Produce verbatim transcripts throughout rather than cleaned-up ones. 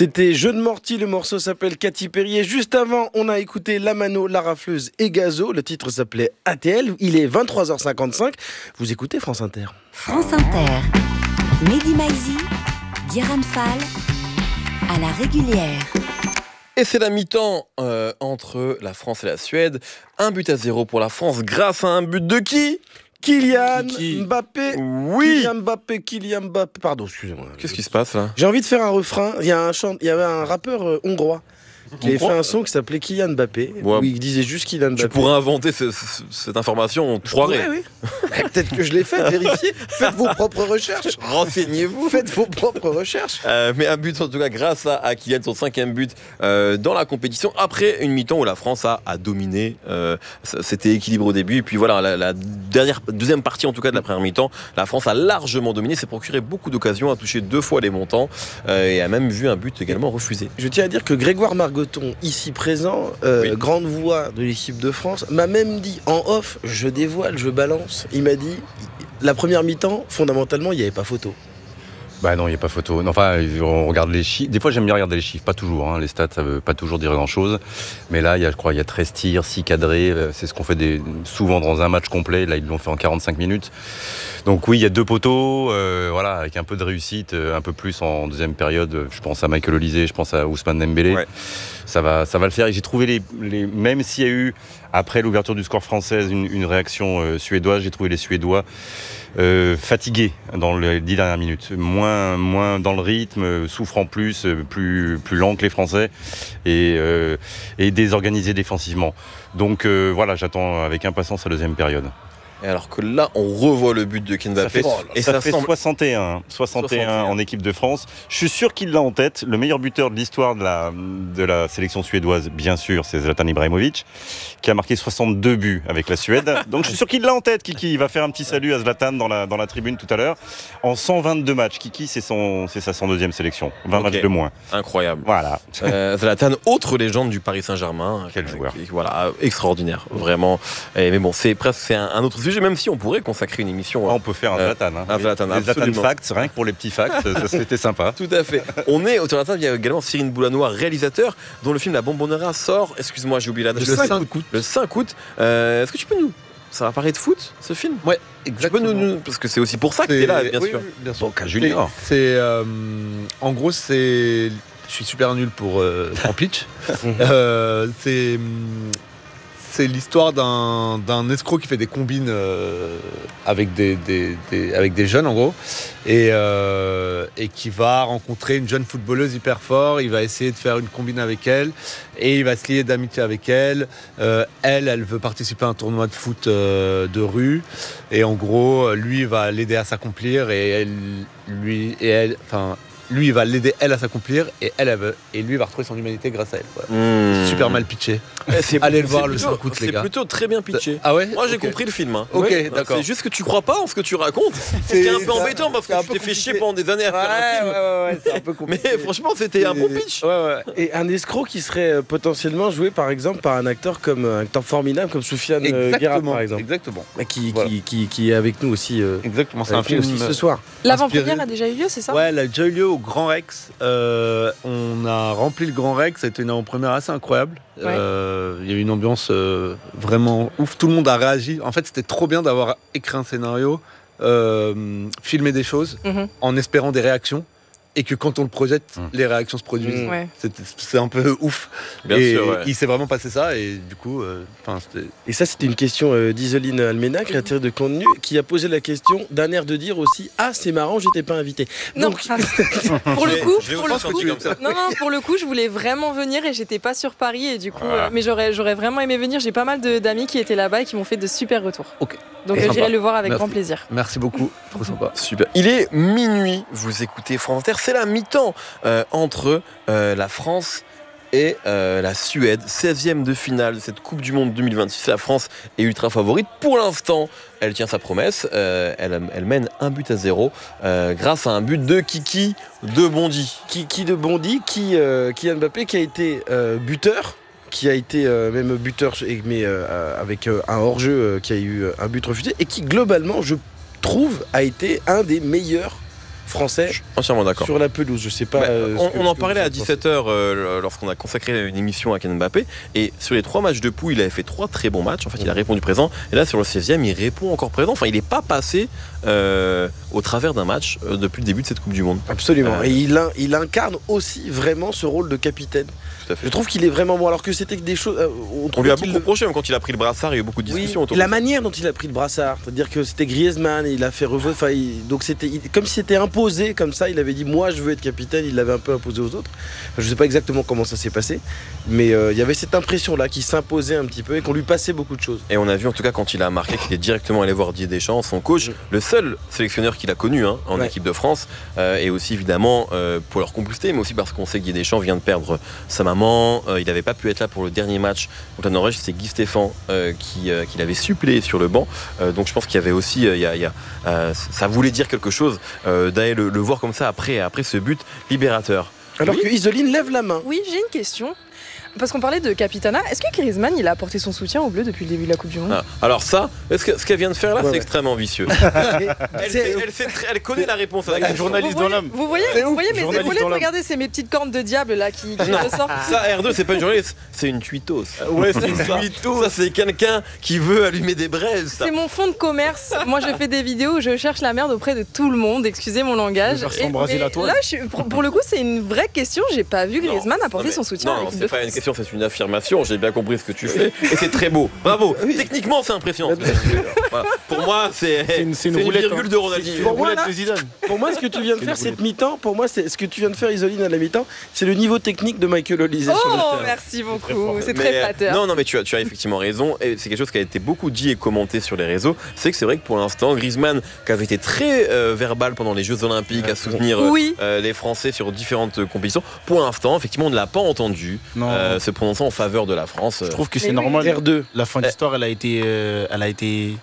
C'était Jeu de Morty, le morceau s'appelle Katy Perry. Et juste avant, on a écouté Lamano, La Rafleuse et Gazo. Le titre s'appelait A T L. Il est vingt-trois heures cinquante-cinq. Vous écoutez France Inter. France Inter. Mehdi Maizi, Guérin Fall, à la régulière. Et c'est la mi-temps euh, entre la France et la Suède. Un but à zéro pour la France grâce à un but de qui ? Kylian Qui Mbappé. Oui. Kylian Mbappé, Kylian Mbappé. Pardon, excusez-moi. Qu'est-ce qui se passe là ? J'ai envie de faire un refrain. Il y a un chant... il y avait un rappeur euh, hongrois qui avait fait un son qui s'appelait Kylian Mbappé, ouais. où il disait juste Kylian Mbappé. Tu pourrais inventer ce, ce, cette information, on te croirait. Oui, oui. Peut-être que je l'ai fait, vérifiez. Faites vos propres recherches. Renseignez-vous. Faites vos propres recherches. Euh, mais un but en tout cas grâce à, à Kylian, son cinquième but euh, dans la compétition, après une mi-temps où la France a, a dominé. Euh, c'était équilibré au début. Et puis voilà, la, la dernière, deuxième partie en tout cas de la première mi-temps, la France a largement dominé, s'est procuré beaucoup d'occasions, a touché deux fois les montants euh, et a même vu un but également refusé. Je tiens à dire que Grégoire Margoton, ici présent, euh, oui. grande voix de l'équipe de France, m'a même dit en off, je dévoile, je balance, il m'a dit, la première mi-temps, fondamentalement, il n'y avait pas photo. Bah non, il n'y a pas photo. Enfin, on regarde les chiffres. Des fois, j'aime bien regarder les chiffres, pas toujours. Hein. Les stats, ça veut pas toujours dire grand-chose. Mais là, il y a, je crois, il y a treize tirs, six cadrés. C'est ce qu'on fait des, souvent dans un match complet. Là, ils l'ont fait en quarante-cinq minutes. Donc oui, il y a deux poteaux, euh, voilà, avec un peu de réussite, un peu plus en deuxième période. Je pense à Michael Olise, je pense à Ousmane Dembélé. Ouais. Ça va, ça va le faire. Et j'ai trouvé les, les même s'il y a eu après l'ouverture du score française une, une réaction euh, suédoise, j'ai trouvé les Suédois euh, fatigués dans les dix dernières minutes, moins, moins dans le rythme, souffrant plus, plus, plus lent que les Français et, euh, et désorganisés défensivement. Donc euh, voilà, j'attends avec impatience la deuxième période. Et alors que là, on revoit le but de Kylian Mbappé. Ça fait, et ça, ça fait semble... soixante et un, soixante et un en équipe de France. Je suis sûr qu'il l'a en tête. Le meilleur buteur de l'histoire de la, de la sélection suédoise, bien sûr, c'est Zlatan Ibrahimovic, qui a marqué soixante-deux buts avec la Suède. Donc je suis sûr qu'il l'a en tête. Kiki, il va faire un petit salut à Zlatan dans la, dans la tribune tout à l'heure. En cent vingt-deux matchs, Kiki, c'est, son, c'est sa cent deuxième sélection. vingt okay. matchs de moins. Incroyable. Voilà. Euh, Zlatan, autre légende du Paris Saint-Germain. Quel joueur. Qui, voilà, extraordinaire, vraiment. Et, mais bon, c'est presque c'est un, un autre sujet, même si on pourrait consacrer une émission. Ah, on peut faire un Zlatan. Hein. Un Zlatan, les Zlatan facts, rien que pour les petits facts, ça c'était sympa. Tout à fait. On est autour de la table, il y a également Cyril Boulanois, réalisateur, dont le film La Bonbonera sort, excuse-moi, j'ai oublié la date. Le cinq août. Le cinq août. Euh, est-ce que tu peux nous... Ça va parler de foot, ce film ? Ouais, exactement. Tu peux nous, nous... Parce que c'est aussi pour ça que tu es là, bien oui, sûr. Oui, bien sûr. Donc, Junior. C'est, c'est euh, en gros, c'est... Je suis super nul pour euh, en pitch. euh, c'est... C'est l'histoire d'un, d'un escroc qui fait des combines euh, avec, des, des, des, avec des jeunes, en gros, et, euh, et qui va rencontrer une jeune footballeuse hyper fort. Il va essayer de faire une combine avec elle, et il va se lier d'amitié avec elle. Euh, elle, elle veut participer à un tournoi de foot euh, de rue, et en gros, lui va l'aider à s'accomplir, et elle, lui, et elle, enfin... Lui, il va l'aider, elle, à s'accomplir, et elle, elle veut, et lui, il va retrouver son humanité grâce à elle. Voilà. Mmh. C'est super mal pitché. C'est, Allez le voir plutôt, le cinq août, les gars. C'est plutôt très bien pitché. Ah ouais ? Moi, j'ai okay. compris le film. Hein. Ok, oui. d'accord. C'est juste que tu crois pas en ce que tu racontes. C'est, c'est un peu ça, embêtant parce que tu t'es fait chier pendant des années à ouais, faire un film. Ouais, ouais, ouais, c'est un peu compliqué. Mais franchement, c'était un bon pitch. Ouais, ouais. Et un escroc qui serait potentiellement joué, par exemple, par un acteur comme un acteur formidable comme Soufiane Guérat, par exemple. Exactement. Qui, voilà. qui, qui, qui est avec nous aussi. Euh, exactement. C'est un film aussi ce soir. L'avant-première a déjà eu lieu, c'est ça ? Ouais, elle a déjà eu lieu au Grand Rex. Euh, on a rempli le Grand Rex, ça a été une avant-première assez incroyable. Il ouais. euh, y a eu une ambiance euh, vraiment ouf, tout le monde a réagi. En fait, c'était trop bien d'avoir écrit un scénario, euh, filmé des choses, mm-hmm. en espérant des réactions. Et que quand on le projette, mmh. les réactions se produisent. Ouais. C'est, c'est un peu ouf. Bien et sûr, ouais. il s'est vraiment passé ça, et du coup, euh, c'était... Et ça, c'était une question euh, d'Isoline Almena, créatrice de contenu, qui a posé la question d'un air de dire aussi « Ah, c'est marrant, j'étais pas invité. » Non, Donc... pour le coup, pour le coup, comme ça. non, non, pour le coup, je voulais vraiment venir et j'étais pas sur Paris, et du coup, voilà. euh, mais j'aurais, j'aurais vraiment aimé venir. J'ai pas mal de, d'amis qui étaient là-bas et qui m'ont fait de super retours. Ok. Donc euh, j'irai le voir avec Merci. grand plaisir. Merci beaucoup, trop sympa. Super. Il est minuit, vous écoutez France Inter, c'est la mi-temps euh, entre euh, la France et euh, la Suède, seizième de finale de cette Coupe du Monde deux mille vingt-six. La France est ultra favorite. Pour l'instant, elle tient sa promesse. Euh, elle, elle mène un but à zéro euh, grâce à un but de Kiki de Bondy. Kiki de Bondy, qui, euh, Kylian Mbappé, qui a été euh, buteur. qui a été euh, même buteur, mais euh, avec euh, un hors-jeu euh, qui a eu un but refusé, et qui globalement, je trouve, a été un des meilleurs français. Je suis entièrement d'accord. Sur la pelouse, je sais pas. Bah, euh, on, ce que- on ce en que parlait vous à en pensez. dix-sept heures euh, lorsqu'on a consacré une émission à Kylian Mbappé. Et sur les trois matchs de poule, il avait fait trois très bons matchs. En fait, il a répondu présent. Et là, sur le seizième, il répond encore présent. Enfin, il n'est pas passé euh, au travers d'un match euh, depuis le début de cette Coupe du Monde. Absolument. Euh, Et il, in- il incarne aussi vraiment ce rôle de capitaine. Tout à fait. Je trouve qu'il est vraiment bon. Alors que c'était que des choses. euh, On trouvait lui a qu'il beaucoup le- reproché, même quand il a pris le brassard, il y a eu beaucoup de Oui, discussions autour la de ça. manière dont il a pris le brassard, c'est-à-dire que c'était Griezmann, et il a fait revote, enfin, il- donc c'était il- comme si c'était imposé comme ça. Il avait dit moi je veux être capitaine, il l'avait un peu imposé aux autres. Enfin, je sais pas exactement comment ça s'est passé, mais euh, il y avait cette impression là qui s'imposait un petit peu et qu'on lui passait beaucoup de choses. Et on a vu en tout cas quand il a marqué qu'il est directement allé voir Didier Deschamps, son coach, Mm. le seul sélectionneur qu'il a connu hein, en Ouais. équipe de France, euh, et aussi évidemment euh, pour leur complicité, mais aussi parce qu'on sait que Didier Deschamps vient de perdre sa maman, euh, il n'avait pas pu être là pour le dernier match contre la Norvège, c'est Guy Stéphane euh, qui, euh, qui l'avait suppléé sur le banc, euh, donc je pense qu'il y avait aussi, euh, il y a, il y a, euh, ça voulait dire quelque chose euh, d'aller le, le voir comme ça après, après ce but libérateur. Alors Oui. que Isoline lève la main. Oui, j'ai une question. Parce qu'on parlait de Capitana, est-ce que Griezmann il a apporté son soutien au bleu depuis le début de la Coupe du Monde? Ah, alors ça, est-ce que, ce qu'elle vient de faire là, Ouais, c'est ouais. extrêmement vicieux. Et Elle, c'est- sait- elle sait très- elle connaît la réponse à la Avec un question. journaliste Vous dans voyez, l'âme. vous voyez, C'est vous ouf, voyez mes journaliste épaulettes, dans l'âme. regardez, c'est mes petites cornes de diable là qui, qui Non. ressortent. Ça, R deux, c'est pas une journaliste, c'est une tweetos. Ouais, c'est Ça, ça, c'est quelqu'un qui veut allumer des braises. ça. C'est mon fond de commerce. Moi, je fais des vidéos où je cherche la merde auprès de tout le monde. Excusez mon langage. Le versant Et- Brésil mais à toi. Là, je suis- pour, pour le coup, c'est une vraie question. J'ai pas vu Non, Griezmann apporter non, mais- son soutien à Non, l'équipe c'est de pas France. une question, c'est une affirmation. J'ai bien compris ce que tu fais et c'est très beau. Bravo. Oui. Techniquement, c'est impressionnant. ce que tu fais. Voilà. Pour moi, c'est C'est une- c'est une roulette, virgule hein. de Ronaldinho. Pour moi, Roulette là- de Zidane. Pour moi, ce que tu viens de C'est faire, une cette mi-temps, pour moi, c'est ce que tu viens de faire, Isoline, à la mi-temps, c'est le niveau technique de Michael Olise sur le Oh, terrain. merci fort. beaucoup. C'est Mais, très euh, flatteur. Non, non, mais tu as, tu as effectivement raison. Et c'est quelque chose qui a été beaucoup dit et commenté sur les réseaux. C'est que c'est vrai que pour l'instant, Griezmann, qui avait été très euh, verbal pendant les Jeux Olympiques, à soutenir euh, Oui. euh, les Français sur différentes euh, compétitions, pour l'instant, effectivement, on ne l'a pas entendu Non. euh, se prononçant en faveur de la France. Je trouve que Mais c'est oui. normal. R deux. La fin de Eh. l'histoire, elle a été, euh, elle a été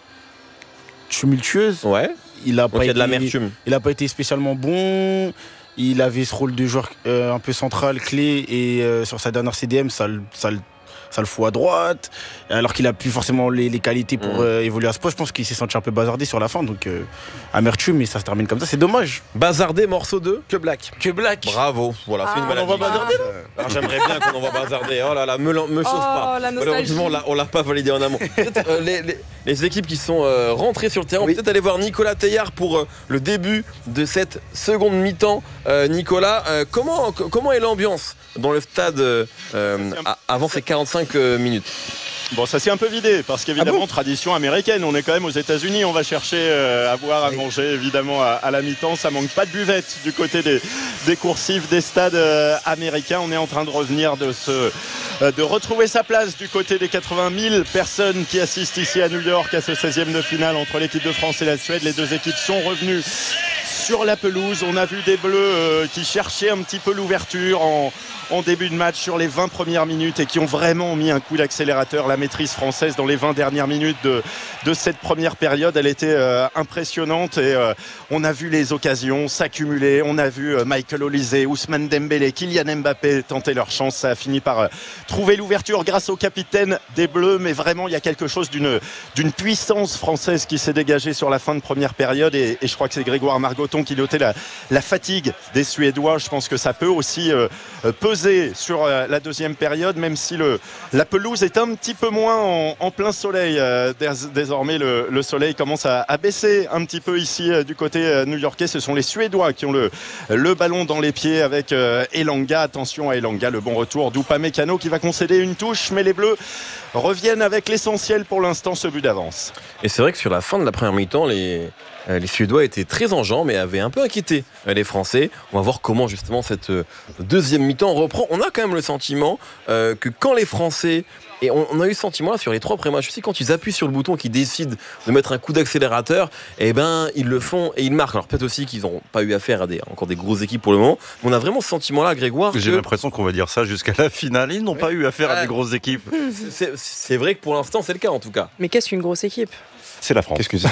tumultueuse. Ouais, Il a donc pas il y a de été, l'amertume. il a pas été spécialement bon. Il avait ce rôle de joueur euh, un peu central, clé, et euh, sur sa dernière C D M, ça, le- ça, le- ça le fout à droite. Alors qu'il a plus forcément les, les qualités pour Mhm. euh, évoluer à ce poste. Je pense qu'il s'est senti un peu bazardé sur la fin. Donc, euh, amertume, mais ça se termine comme ça. C'est dommage. Bazardé, morceau deux. Que Black. Que Black. Bravo, voilà, Ah, fais une on maladie. va bazarder, Alors, j'aimerais bien qu'on envoie bazarder. Oh là là, me, me chauffe Oh, pas. la nostalgie. Malheureusement, on l'a- on l'a pas validé en amont. Peut-être, euh, les, les- les équipes qui sont euh, rentrées sur le terrain, on Oui. peut peut-être aller voir Nicolas Teillard pour euh, le début de cette seconde mi-temps. Euh, Nicolas, euh, comment, c- comment est l'ambiance dans le stade euh, euh, a- avant ces quarante-cinq euh, minutes? Bon, ça s'est un peu vidé parce qu'évidemment, Ah bon tradition américaine, on est quand même aux États-Unis, on va chercher euh, à boire, à Oui. manger évidemment à, à la mi-temps. Ça manque pas de buvette du côté des, des coursifs des stades euh, américains. On est en train de revenir de ce, euh, de retrouver sa place du côté des quatre-vingt mille personnes qui assistent ici à New York à ce seizième de finale entre l'équipe de France et la Suède. Les deux équipes sont revenues sur la pelouse. On a vu des Bleus euh, qui cherchaient un petit peu l'ouverture en, en début de match sur les vingt premières minutes et qui ont vraiment mis un coup d'accélérateur. La maîtrise française dans les vingt dernières minutes de, de cette première période, elle était euh, impressionnante et euh, on a vu les occasions s'accumuler. On a vu euh, Michael Olise, Ousmane Dembélé, Kylian Mbappé tenter leur chance. Ça a fini par euh, trouver l'ouverture grâce au capitaine des Bleus, mais vraiment il y a quelque chose d'une, d'une puissance française qui s'est dégagée sur la fin de première période et, et je crois que c'est Grégoire Margoton qui notait la, la fatigue des Suédois. Je pense que ça peut aussi euh, peser sur euh, la deuxième période, même si le, la pelouse est un petit peu moins en, en plein soleil. Euh, dés- désormais, le, le soleil commence à, à baisser un petit peu ici euh, du côté euh, new-yorkais. Ce sont les Suédois qui ont le, le ballon dans les pieds avec euh, Elanga. Attention à Elanga, le bon retour d'Upamecano qui va concéder une touche, mais les Bleus reviennent avec l'essentiel pour l'instant, ce but d'avance. Et c'est vrai que sur la fin de la première mi-temps, les, euh, les Suédois étaient très en jambes et avaient un peu inquiété euh, les Français. On va voir comment justement cette euh, deuxième mi-temps reprend. On a quand même le sentiment euh, que quand les Français, et on, on a eu le sentiment là sur les trois premiers matchs aussi, quand ils appuient sur le bouton, qu'ils décident de mettre un coup d'accélérateur, eh ben ils le font et ils marquent. Alors peut-être aussi qu'ils n'ont pas eu affaire à des, encore des grosses équipes pour le moment, mais on a vraiment ce sentiment-là, Grégoire. J'ai que l'impression qu'on va dire ça jusqu'à la finale. Ils n'ont pas eu affaire à Ouais. des grosses équipes. c'est, c'est vrai que pour l'instant c'est le cas en tout cas. Mais qu'est-ce qu'une grosse équipe? C'est la France. Qu'est-ce que c'est?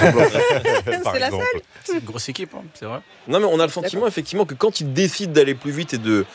Par C'est la exemple. C'est une grosse équipe, hein, c'est vrai. Non mais on a le sentiment effectivement que quand ils décident d'aller plus vite et de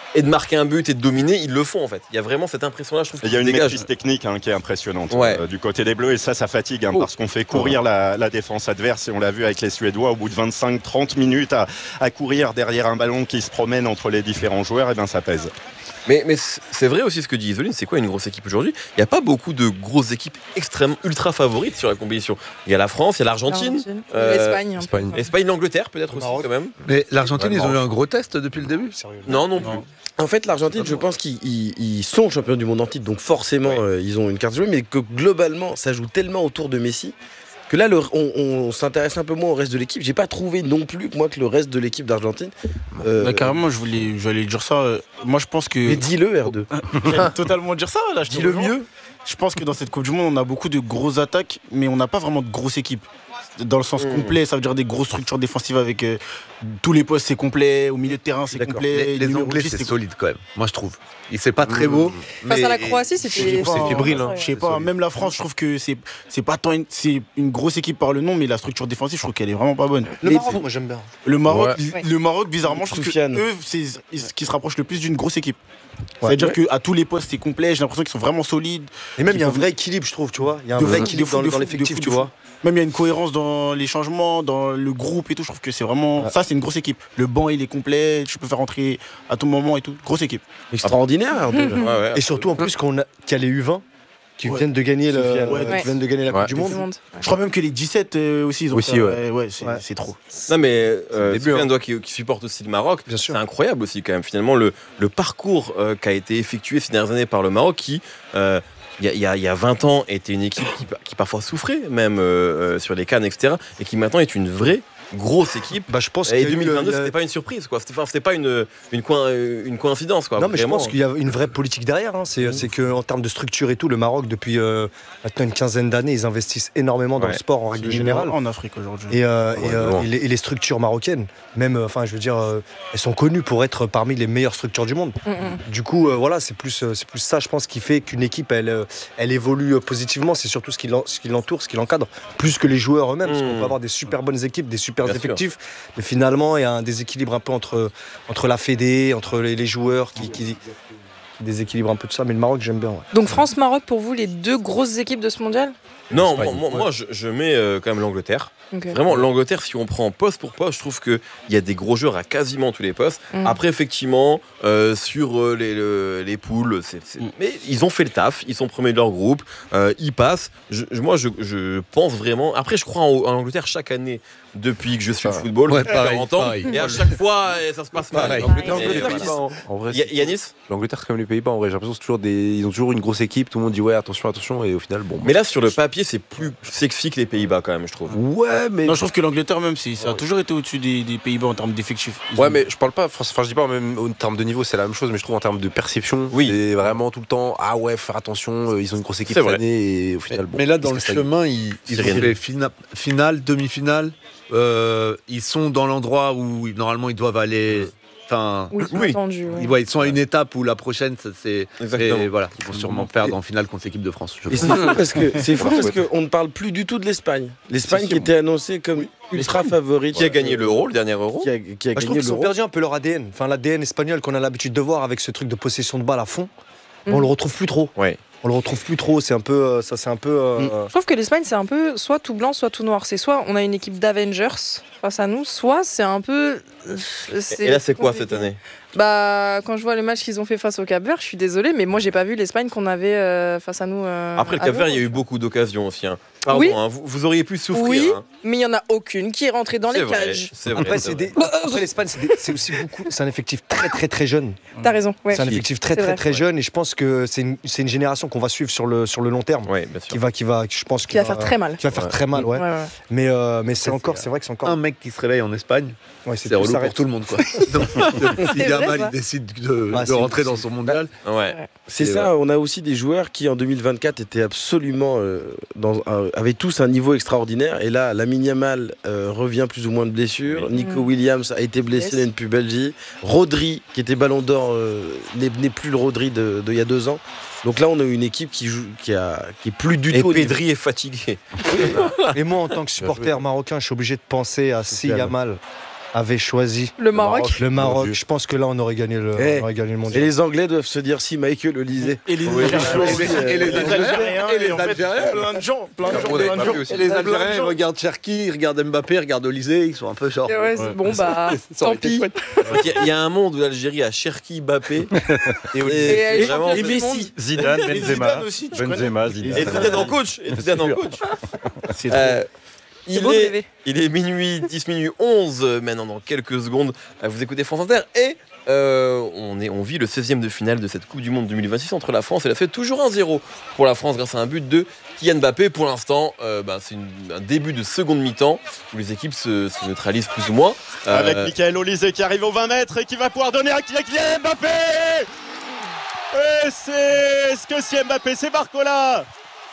et de marquer un but et de dominer, ils le font en fait. Il y a vraiment cette impression-là, je trouve. Il y a une dégage. maîtrise technique hein, qui est impressionnante Ouais. euh, du côté des Bleus et ça, ça fatigue hein, Oh. parce qu'on fait courir la, la défense adverse et on l'a vu avec les Suédois au bout de vingt-cinq trente minutes à, à courir derrière un ballon qui se promène entre les différents joueurs, et bien ça pèse. Mais, mais c'est vrai aussi ce que dit Isoline, c'est quoi une grosse équipe aujourd'hui? Il n'y a pas beaucoup de grosses équipes extrêmement ultra favorites sur la compétition. Il y a la France, il y a l'Argentine, L'Argentine. euh, L'Espagne. un peu. Espagne. l'Espagne, l'Angleterre peut-être aussi quand même. Mais l'Argentine, Ouais, ils ont eu Maroc. un gros test depuis le début. Non, non plus. En fait, l'Argentine, je pense qu'ils ils- ils sont champions du monde en titre, donc forcément, euh, ils ont une carte jouée, mais que globalement, ça joue tellement autour de Messi que là, le- on, on s'intéresse un peu moins au reste de l'équipe. J'ai pas trouvé non plus, moi, que le reste de l'équipe d'Argentine. euh, Bah, carrément, je voulais, j'allais dire ça. euh, Moi, je pense que. mais dis-le, R deux. J'allais totalement dire ça, là. Je te Dis-le rejoins. mieux. Je pense que dans cette Coupe du Monde, on a beaucoup de grosses attaques, mais on n'a pas vraiment de grosses équipes. Dans le sens Mmh. complet, ça veut dire des grosses structures défensives avec euh, tous les postes, c'est complet. Au milieu de terrain, c'est D'accord. complet. Les, les numéro Anglais, dix, c'est solide quand même. Moi, je trouve. Il c'est pas très Mmh. beau. Face mais- à la Croatie, Je sais c'était. pas, fébrile, hein. Je sais pas, même la France, je trouve que c'est c'est pas tant une, c'est une grosse équipe par le nom, mais la structure défensive, je trouve qu'elle est vraiment pas bonne. Le Mais Maroc, pour- moi j'aime bien. Le Maroc, Ouais. le Maroc, bizarrement, je trouve Soufiane. que eux, c'est ce qui se rapproche le plus d'une grosse équipe. Ouais. C'est-à-dire Ouais. qu'à tous les postes, c'est complet. J'ai l'impression qu'ils sont vraiment solides. Et même il y a un Qui vrai équilibre, je trouve, tu vois. Il y a un De vrai fou, équilibre de fou, dans, de dans fou, l'effectif, de fou, tu de vois. Même il y a une cohérence dans les changements, dans le groupe et tout. Je trouve que c'est vraiment. Ça, c'est une grosse équipe. Le banc, il est complet. Tu peux faire rentrer à tout moment et tout. Grosse équipe. Extraordinaire, R deux. Ouais, ouais. Et surtout en plus qu'on a, qu'il y a les U vingt qui Ouais. viennent de gagner le, Soufiane, ouais. qui viennent de gagner la Ouais. Coupe du Tout Monde. le monde. Ouais. Je crois même que les dix-sept euh, aussi, ils ont Aussi, ça. ouais. Ouais, c'est Ouais. c'est trop. Non mais euh, le début, Soufiane hein. Doua qui, qui supporte aussi le Maroc, Bien sûr. c'est incroyable aussi quand même finalement le, le parcours euh, qui a été effectué ces dernières années par le Maroc qui euh, il y, a- il y a- il y a vingt ans était une équipe qui, qui parfois souffrait même euh, euh, sur les CAN et cetera et qui maintenant est une vraie grosse équipe. Bah, je pense Et qu'il y a eu, deux mille vingt-deux euh, c'était pas une surprise quoi, c'était, enfin, c'était pas une, une, coin- une coïncidence quoi. Non, mais je Vraiment. pense qu'il y a une vraie politique derrière. Hein. C'est, c'est qu'en termes de structure et tout, le Maroc, depuis euh, maintenant une quinzaine d'années, ils investissent énormément dans Ouais. le sport en règle C'est générale. En Afrique aujourd'hui. Et, euh, et, euh, bon. et les, et les structures marocaines, même, euh, enfin, je veux dire, euh, elles sont connues pour être parmi les meilleures structures du monde. Mm, mm. Du coup, euh, voilà, c'est plus, euh, c'est plus ça, je pense, qui fait qu'une équipe, elle, euh, elle évolue euh, positivement. C'est surtout ce qui, l'en- ce qui l'entoure, ce qui l'encadre, plus que les joueurs eux-mêmes. Parce qu'on Mm. peut avoir des super bonnes équipes, des super Bien sûr. effectifs, mais finalement, il y a un déséquilibre un peu entre, entre la fédé, entre les, les joueurs qui, qui, qui déséquilibrent un peu tout ça. Mais le Maroc, j'aime bien. Ouais. Donc France-Maroc, pour vous, les deux grosses équipes de ce mondial? Non, moi, Espagne. moi, moi, je, je mets euh, quand même l'Angleterre. Ok. Vraiment, l'Angleterre, si on prend poste pour poste, je trouve qu'il y a des gros joueurs à quasiment tous les postes. Mm. Après, effectivement, euh, sur euh, les, le- les poules, c'est, c'est- Mm. mais ils ont fait le taf, ils sont premiers de leur groupe, euh, ils passent. Je- je- moi, je, je pense vraiment. Après, je crois en, en Angleterre chaque année depuis que je suis le Pareil. football, Ouais, depuis pareil, quarante ans. pareil. Et à chaque fois, eh, ça se passe mal. Pareil. Et- L'Angleterre, et- Pays-Bas, voilà. En vrai, Ya- c'est- Yanis. l'Angleterre, c'est comme les Pays-Bas. En vrai, j'ai l'impression que c'est toujours des... ils ont toujours une grosse équipe. Tout le monde dit ouais, attention, attention. Et au final, bon. Mais là, sur le papier, c'est plus sexy que les Pays-Bas, quand même, je trouve. Ouais, mais. Non, je trouve que l'Angleterre, même, c'est- ça a toujours été au-dessus des, des Pays-Bas en termes d'effectifs. Ils Ouais, ont- mais je parle pas, enfin, je dis pas même en termes de niveau, c'est la même chose, mais je trouve en termes de perception, Oui. c'est vraiment tout le temps, ah ouais, faire attention, euh, ils ont une grosse équipe C'est cette vrai. année, et au final, bon. Mais là, dans le qu'est-ce que ça- chemin, ils, ils ont rien. fait fina- finale, demi-finale. Euh, ils sont dans l'endroit où ils- normalement ils doivent aller. Enfin, Oui, oui. entendu. ouais. Ils, ouais, ils sont à une étape où la prochaine, ça, c'est. Exactement. et voilà, ils vont sûrement perdre en finale contre l'équipe de France. je Et pense. c'est fou parce que c'est fou Ouais. parce qu'on ne parle plus du tout de l'Espagne. L'Espagne Si, si, qui était annoncée comme ultra favorite. Qui a gagné l'euro, le dernier euro Qui a, qui a Bah, je trouve gagné qu'ils ont l'euro. perdu un peu leur A D N. Enfin, l'A D N espagnol qu'on a l'habitude de voir avec ce truc de possession de balle à fond, Mm. on le retrouve plus trop. Ouais. On le retrouve plus trop. C'est un peu, euh, ça, c'est un peu. euh, Je trouve que l'Espagne, c'est un peu soit tout blanc, soit tout noir. C'est soit on a une équipe d'Avengers face à nous, soit c'est un peu. Et là, c'est quoi cette année? Bah, quand je vois le match qu'ils ont fait face au Cap-Vert, je suis désolée, mais moi, j'ai pas vu l'Espagne qu'on avait euh, face à nous. euh, Après le à Cap-Vert, il y a l'Euro. eu beaucoup d'occasions aussi. hein. Pardon, Oui. hein, vous, vous auriez pu souffrir. Oui, hein. mais il y en a aucune qui est rentrée dans C'est les vrai, cages. c'est vrai, Après, c'est c'est vrai. des- Après, l'Espagne, c'est des- c'est aussi beaucoup. C'est un effectif très, très, très jeune. T'as raison. Ouais. C'est un effectif très, C'est très, vrai. très jeune. Et je pense que c'est une, c'est une génération qu'on va suivre sur le, sur le long terme. Ouais, bien sûr. Qui va, qui va, je pense, Qui va faire très mal. Qui va faire Ouais. très mal, ouais. Ouais, ouais. Mais, euh, mais c'est Après, encore, c'est, c'est vrai que c'est encore. Un mec qui se réveille en Espagne, Ouais, c'est plus, relou ça pour arrête. tout le monde. Quoi. Donc, si C'est Yamal vrai, il ça. décide de, Ah, de c'est- rentrer dans c'est- son mondial, Ouais. C'est Et ça, on a aussi des joueurs qui en deux mille vingt-quatre étaient absolument euh, dans, euh, avaient tous un niveau extraordinaire. Et là, Lamine Yamal euh, revient plus ou moins de blessure. Oui. Nico Mm. Williams a été blessé, Yes. il a une pubalgie. Rodri, qui était Ballon d'Or, euh, n'est n'est plus le Rodri de, de il y a deux ans. Donc là, on a une équipe qui joue, qui a, qui est plus du Et tout. au niveau- Pedri est fatigué. Et moi, en tant que supporter marocain, je suis obligé de penser à si Soufiane. Yamal avait choisi Le Maroc. le Maroc, je pense que là, on aurait gagné le, Eh, on aurait gagné le Et mondial. les Anglais doivent se dire si Michael le lisait. Et les Oui, Algériens, et les- et les Algériens, et les en fait, Algériens. plein de gens, plein de gens, On est plein de pas gens. plus aussi. Et les Plein de Algériens, ils gens. regardent Cherki, ils regardent Mbappé, ils regardent Olysée, ils sont un peu genre. Et ouais, c'est- bon bah, Ça aurait tant été pis. chouette. Il y, a- il y a un monde où l'Algérie a Cherki, Mbappé et, Et, et euh, vraiment. champion du monde. Zidane, Et Benzema. Zidane aussi, tu Benzema, Et Zidane. Zidane en coach. Et Zidane en coach. C'est Euh, C'est il, beau de est, rêver. il est minuit dix, minuit onze, euh, maintenant dans quelques secondes. euh, Vous écoutez France Inter et euh, on, est, on vit le seizième de finale de cette Coupe du Monde deux mille vingt-six entre la France et la Suède. Toujours un zéro pour la France grâce à un but de Kylian Mbappé. Pour l'instant, euh, bah, c'est une- un début de seconde mi-temps où les équipes se, se neutralisent plus ou moins. Euh, Avec Michael Olysée qui arrive aux vingt mètres et qui va pouvoir donner à Kylian Mbappé. Et c'est ce que c'est Mbappé, c'est Barcola.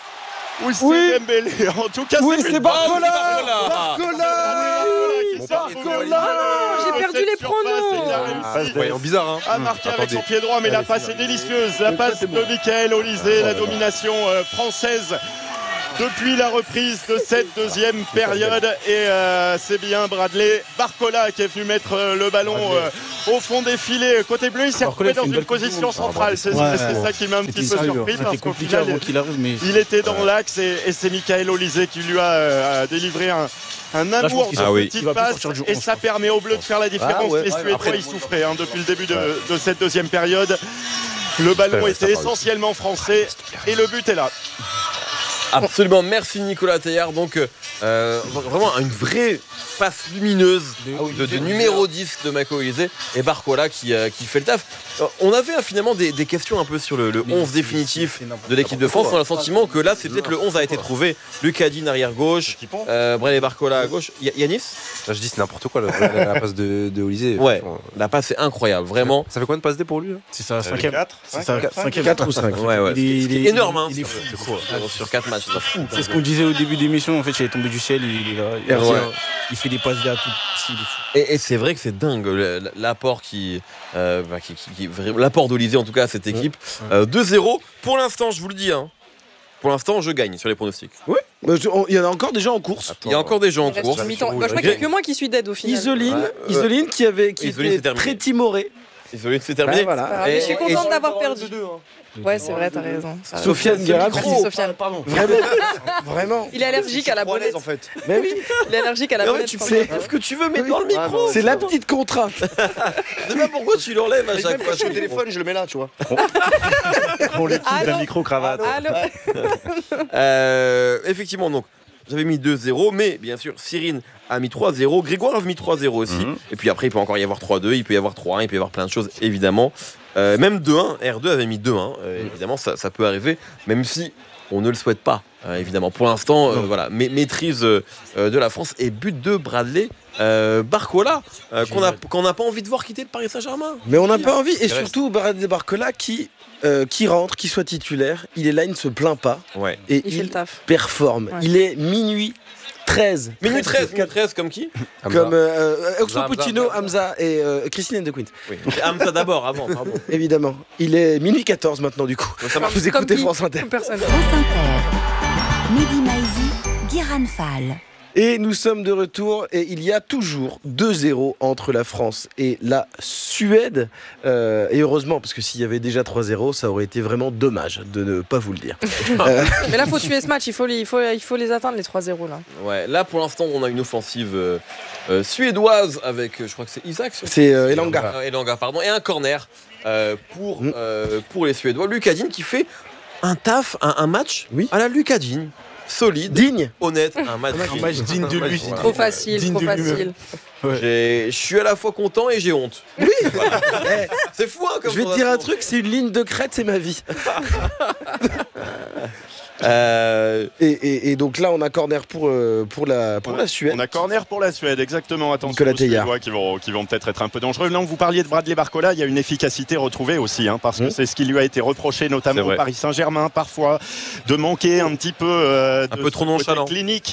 Ou c'est Oui. Dembélé. En tout cas, Oui, c'est c'est Barcola. Barcola qui sort pour Barcola. J'ai perdu les pronoms. Ah, c'est voyant bizarre, hein. A marqué avec Attendez. son pied droit, mais la passe est délicieuse. La passe de Michael Olysée, la domination euh, française depuis la reprise de cette deuxième période. Et euh, c'est bien Bradley Barcola qui est venu mettre euh, le ballon euh, au fond des filets. Côté bleu, il s'est Barcola, retrouvé il fait dans une une belle Coupe du position Monde. centrale. C'est Ouais, c'est ouais. ça qui m'a un petit C'était peu sérieux, surpris C'était parce qu'au compliqué final, avant qu'il arrive, mais il était dans l'axe et, et c'est Michael Olysée qui lui a euh, délivré un, un je pense amour qu'il de Ah oui. petite il va plus passe sortir du et onze, ça je pense. permet au bleu de faire la différence. Ah ouais. Les Ouais, Suédois après- ils souffraient hein, depuis le début de, de cette deuxième période. Le ballon Ouais, était ça part essentiellement français et le but est là. Absolument, merci Nicolas Taillard. Donc, euh, vraiment une vraie passe lumineuse de, de numéro dix de Michael Olysée et Barcola qui, euh, qui fait le taf. Euh, on avait euh, finalement des, des questions un peu sur le, le onze définitif de l'équipe de France. On a le sentiment que là, c'est peut-être le onze a été trouvé. Lucas Digne arrière gauche, euh, Bradley Barcola à gauche. Y- Yanis, Là, je dis c'est n'importe quoi la, la- la passe de, de Olysée. ouais, Franchement. la passe est incroyable, vraiment. Ça fait combien de passes D pour lui là c'est ça, cinquième. C'est ça, cinquième. quatre ou cinq. Ouais, ouais. Il est- C'est il est- énorme, hein. il est fou. Sur- Sur quatre matchs, c'est fou. C'est ce qu'on disait au début de l'émission. En fait, il est tombé du ciel. Il est là. Il, Et ouais. il fait des passes derrière tout. Il est fou. Et, et c'est vrai que c'est dingue le- l'apport qui, euh, bah, qui, qui- qui- vraiment- l'apport d'Olysée en tout cas à cette équipe. Euh, deux zéro. Pour l'instant, je vous le dis, hein, pour l'instant, je gagne sur les pronostics. Bah, je- on- Il y en a encore des gens en course. Il y a encore des gens en Il reste course. une mi-temps. Bah, je crois qu'il n'y a que moi qui suis dead au final. Isoline, Ouais. Isoline qui avait qui Isoline, c'est était terminé. très timoré. Désolé, c'est terminé. Bah, Ah, voilà. mais Et- je suis et- contente d'avoir perdu. Ouais, c'est vrai, t'as raison. Ça- Sofiane Guérin. Merci Sofiane. Pardon. Vraiment, vraiment. Il est allergique à la bonnette. en fait. Mais oui, Il est allergique à la Non, mais bonnette. tu je fais crois. ce que tu veux, mais dans le micro. c'est la petite contrainte. Je sais pas pourquoi tu l'enlèves à Même chaque quand fois. je suis au téléphone, je le mets là, tu vois. On l'équipe Allô d'un micro-cravate. Allô Euh, effectivement, donc, j'avais mis deux zéro, mais bien sûr, Cyrine a mis trois zéro, Grégoire a mis trois zéro aussi. Mhm. Et puis après, il peut encore y avoir trois deux, il peut y avoir trois un, il peut y avoir plein de choses, évidemment. Euh, même deux un, R deux avait mis deux un, euh, évidemment, ça, ça peut arriver, même si on ne le souhaite pas, euh, évidemment. Pour l'instant, euh, voilà, ma- maîtrise euh, euh, de la France et but de Bradley euh, Barcola, euh, qu'on a- qu'on n'a pas envie de voir quitter le Paris Saint-Germain. Mais on n'a pas envie. Et reste. surtout, Bradley Barcola qui, euh, qui rentre, qui soit titulaire, il est là, il ne se plaint pas. Ouais. Et Il fait le taf. performe. Ouais. Il est minuit treize. Minute treize, minute treize, comme qui Comme euh, euh, Oxo Hamza, Puccino, Hamza. Hamza et euh, Christine De Quint. Oui. C'est Hamza d'abord, avant, pardon. Évidemment. Il est minuit quatorze maintenant, du coup. Ça marche. Vous Comme écoutez qui France Inter. Personne. France Inter. Mehdi Maizi, Guérin Fall. Et nous sommes de retour et il y a toujours deux zéro entre la France et la Suède. Euh, et heureusement, parce que s'il y avait déjà trois zéro, ça aurait été vraiment dommage de ne pas vous le dire. Euh, Mais là, faut tuer ce match. Il faut les, il faut, il faut les atteindre, les trois zéro là. Ouais, là pour l'instant on a une offensive euh, euh, suédoise avec, euh, je crois que c'est Isaac. sur- C'est euh, Elanga. Euh, Elanga, pardon, et un corner euh, pour, Mm. euh, pour les Suédois. Lucas Digne qui fait un taf, un, un match Oui. à la Lucas Digne. Solide, Digne. honnête, un match, Un match digne de lui. Trop facile, Digne trop de lui-même. facile. J'ai- Je suis à la fois content et j'ai honte. Oui. Eh, C'est fou hein, comme je vais te dire un sensation. truc, c'est une ligne de crête, c'est ma vie. Euh, Et, et- et donc là, on a corner pour, euh, pour, la, pour la Suède. On a corner pour la Suède, exactement. Attention Nicolas aux Teilhard. Suédois qui vont, qui vont peut-être être un peu dangereux. Non, vous parliez de Bradley Barcola, il y a une efficacité retrouvée aussi, hein, parce que Mmh. c'est ce qui lui a été reproché, C'est notamment vrai. au Paris Saint-Germain, parfois, de manquer un petit peu euh, de Un peu trop ce côté nonchalant. clinique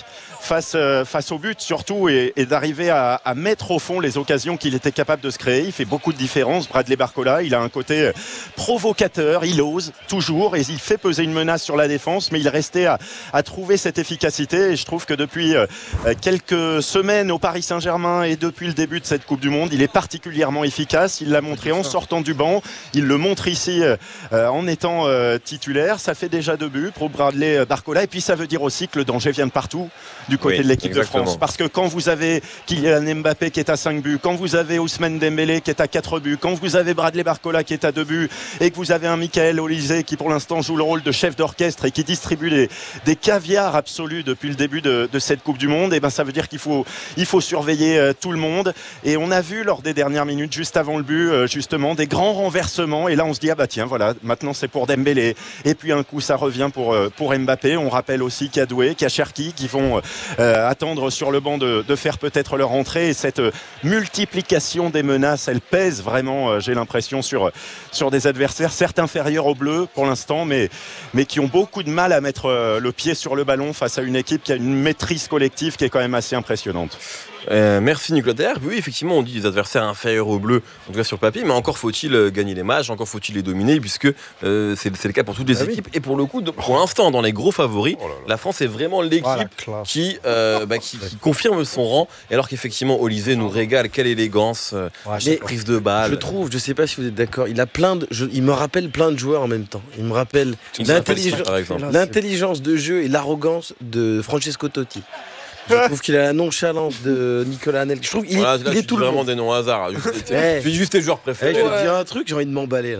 face, euh, face au but surtout et, et d'arriver à, à mettre au fond les occasions qu'il était capable de se créer. Il fait beaucoup de différence, Bradley Barcola. Il a un côté provocateur, il ose toujours et il fait peser une menace sur la défense, mais il restait à, à trouver cette efficacité. Et je trouve que depuis euh, quelques semaines au Paris Saint-Germain et depuis le début de cette Coupe du Monde, il est particulièrement efficace. Il l'a montré en sortant du banc, il le montre ici euh, en étant euh, titulaire. Ça fait déjà deux buts pour Bradley Barcola et puis ça veut dire aussi que le danger vient de partout du côté oui, de l'équipe exactement. de France, parce que quand vous avez Kylian Mbappé qui est à cinq buts, quand vous avez Ousmane Dembélé qui est à quatre buts, quand vous avez Bradley Barcola qui est à deux buts et que vous avez un Michael Olise qui pour l'instant joue le rôle de chef d'orchestre et qui distribue des, des caviars absolus depuis le début de, de cette Coupe du Monde, et ben ça veut dire qu'il faut, il faut surveiller euh, tout le monde. Et on a vu lors des dernières minutes juste avant le but euh, justement des grands renversements, et là on se dit ah bah tiens voilà, maintenant c'est pour Dembélé, et puis un coup ça revient pour, euh, pour Mbappé. On rappelle aussi qu'il y a Doué, qu'il y a Cherki qui vont euh, attendre sur le banc de, de faire peut-être leur entrée, et cette euh, multiplication des menaces elle pèse vraiment euh, j'ai l'impression sur, sur des adversaires certes inférieurs aux Bleus pour l'instant, mais, mais qui ont beaucoup de mal à mettre euh, le pied sur le ballon face à une équipe qui a une maîtrise collective qui est quand même assez impressionnante. Euh, merci Nicolas Terre. Oui, effectivement, on dit des adversaires inférieurs aux Bleus, en tout cas sur le papier, mais encore faut-il euh, gagner les matchs, encore faut-il les dominer, puisque euh, c'est, c'est le cas pour toutes les ah équipes. Oui. Et pour le coup, de, pour l'instant, dans les gros favoris, oh là là. la France est vraiment l'équipe voilà, qui, euh, bah, qui, qui confirme son rang. Et alors qu'effectivement, Olise nous régale, quelle élégance, euh, ouais, prise de balle. Je trouve, je sais pas si vous êtes d'accord, il a plein de, je, il me rappelle plein de joueurs en même temps. Il me rappelle l'intelligence, l'intelligence de jeu et l'arrogance de Francesco Totti. Je trouve qu'il a la nonchalance de Nicolas Anel. Je trouve qu'il voilà, il est tout vraiment le des noms hasard. Je suis juste tes joueurs préférés. Hey, je vais ouais. te dire un truc, j'ai envie de m'emballer